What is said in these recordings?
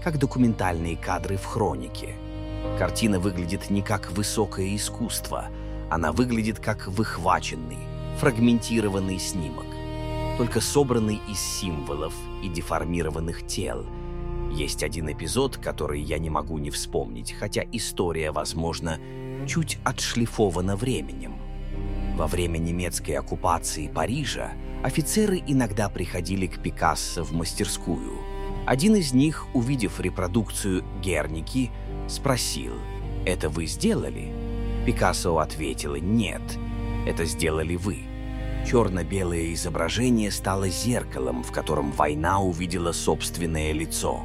как документальные кадры в хронике. Картина выглядит не как высокое искусство, она выглядит как выхваченный, фрагментированный снимок, только собранный из символов и деформированных тел. Есть один эпизод, который я не могу не вспомнить, хотя история, возможно, чуть отшлифована временем. Во время немецкой оккупации Парижа офицеры иногда приходили к Пикассо в мастерскую. Один из них, увидев репродукцию «Герники», спросил: «Это вы сделали?» Пикассо ответил: «Нет, это сделали вы». Черно-белое изображение стало зеркалом, в котором война увидела собственное лицо.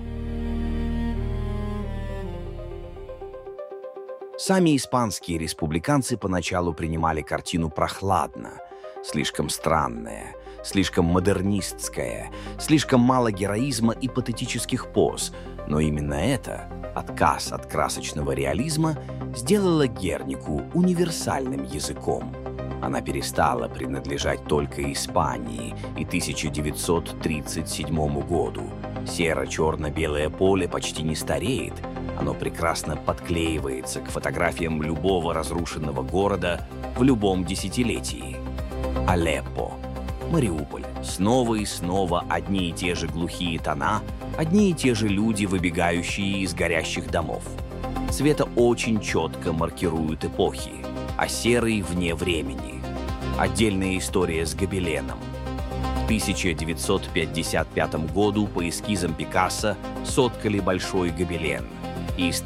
Сами испанские республиканцы поначалу принимали картину прохладно, слишком странная, слишком модернистская, слишком мало героизма и патетических поз, но именно это, отказ от красочного реализма, сделало Гернику универсальным языком. Она перестала принадлежать только Испании и 1937 году. Серо-черно-белое поле почти не стареет, оно прекрасно подклеивается к фотографиям любого разрушенного города в любом десятилетии. Алеппо, Мариуполь, снова и снова одни и те же глухие тона, одни и те же люди, выбегающие из горящих домов. Цвета очень четко маркируют эпохи, а серый вне времени. Отдельная история с гобеленом. В 1955 году по эскизам Пикассо соткали большой гобелен, и с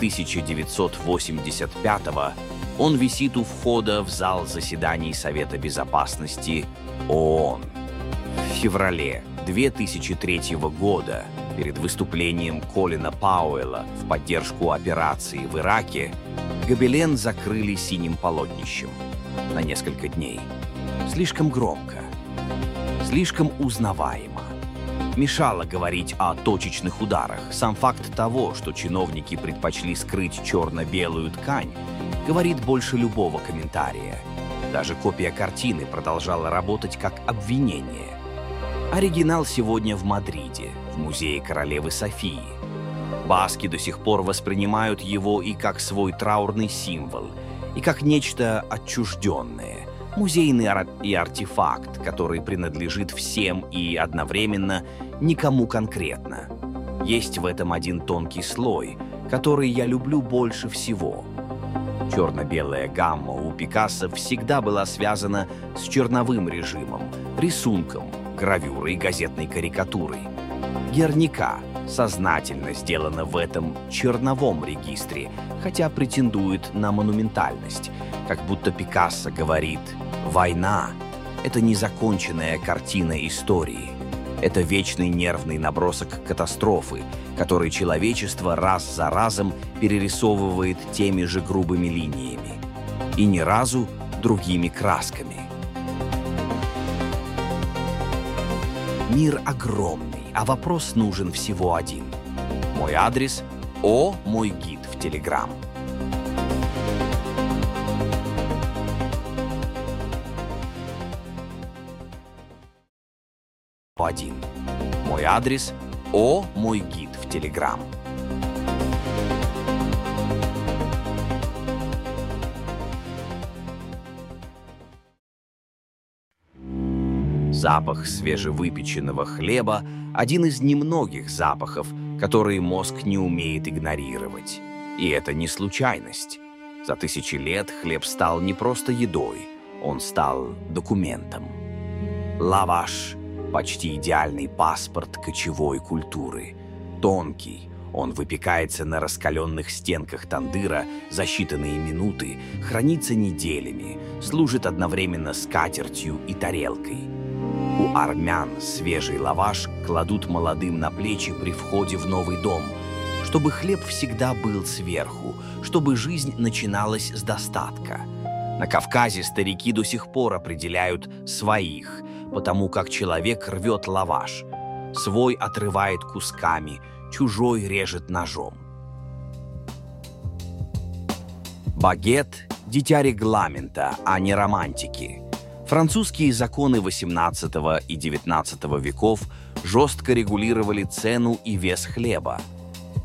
1985 он висит у входа в зал заседаний Совета Безопасности ООН. В феврале 2003 года, перед выступлением Колина Пауэлла в поддержку операции в Ираке, гобелен закрыли синим полотнищем на несколько дней. Слишком громко, слишком узнаваемо. Мешало говорить о точечных ударах. Сам факт того, что чиновники предпочли скрыть черно-белую ткань, говорит больше любого комментария. Даже копия картины продолжала работать как обвинение. Оригинал сегодня в Мадриде, в музее королевы Софии. Баски до сих пор воспринимают его и как свой траурный символ, и как нечто отчужденное, музейный и артефакт, который принадлежит всем и одновременно никому конкретно. Есть в этом один тонкий слой, который я люблю больше всего. Черно-белая гамма у Пикассо всегда была связана с черновым режимом, рисунком, гравюрой, газетной карикатурой. Герника сознательно сделана в этом черновом регистре, хотя претендует на монументальность, как будто Пикассо говорит: «Война — это незаконченная картина истории. Это вечный нервный набросок катастрофы, который человечество раз за разом перерисовывает теми же грубыми линиями. И ни разу другими красками». Мир огромный, а вопрос нужен всего один. Мой адрес — мой гид в Telegram. Мой адрес — мой гид в Telegram. Запах свежевыпеченного хлеба – один из немногих запахов, которые мозг не умеет игнорировать. И это не случайность. За тысячи лет хлеб стал не просто едой, он стал документом. Лаваш – почти идеальный паспорт кочевой культуры. Тонкий, он выпекается на раскаленных стенках тандыра за считанные минуты, хранится неделями, служит одновременно скатертью и тарелкой. У армян свежий лаваш кладут молодым на плечи при входе в новый дом, чтобы хлеб всегда был сверху, чтобы жизнь начиналась с достатка. На Кавказе старики до сих пор определяют своих, потому как человек рвет лаваш. Свой отрывает кусками, чужой режет ножом. Багет – дитя регламента, а не романтики. Французские законы XVIII и XIX веков жестко регулировали цену и вес хлеба.